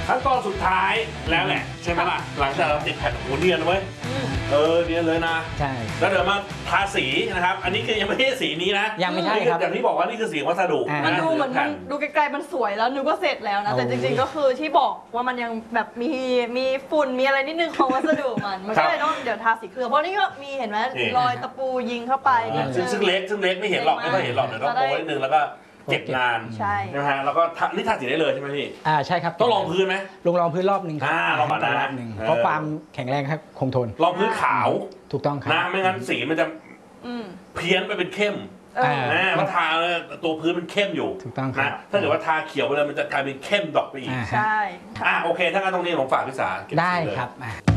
ขั้นตอนสุดท้ายแล้วแหละใช่ไหมล่ะหลังจากเราติดแผ่นโอ้เนียนเว้ยเนียนเลยนะใช่แล้วเดี๋ยวมาทาสีนะครับอันนี้คือยังไม่ใช่สีนี้นะยังไม่ใช่ครับอย่างที่บอกว่านี่คือสีวัสดุมันดูเหมือนมันดูไกลๆมันสวยแล้วนึกว่าเสร็จแล้วนะแต่จริงๆก็คือที่บอกว่ามันยังแบบมีฝุ่นมีอะไรนิดนึงของวัสดุมันก็เลยต้องเดี๋ยวทาสีเคลือบเพราะนี่ก็มีเห็นไหมรอยตะปูยิงเข้าไปซึ่งเล็กไม่เห็นหรอกไม่ค่อยเห็นหรอกเดี๋ยวต้องโป้นิดนึงแล้วก็เก็บนานนะฮะแล้วก็นี่ทาสีได้เลยใช่ไหมพี่ใช่ครับต้องรองพื้นไหมลองพื้นรอบหนึ่งรอบหนึ่งเพราะความแข็งแรงครับคงทนรองพื้นขาวถูกต้องครับนะไม่งั้นสีมันจะเพี้ยนไปเป็นเข้มมันทาตัวพื้นมันเข้มอยู่ถูกต้องครับถ้าเกิดว่าทาเขียวไปเลยมันจะกลายเป็นเข้มดอกไปอีกใช่โอเคถ้างั้นตรงนี้ผมฝากพี่สาได้ครับ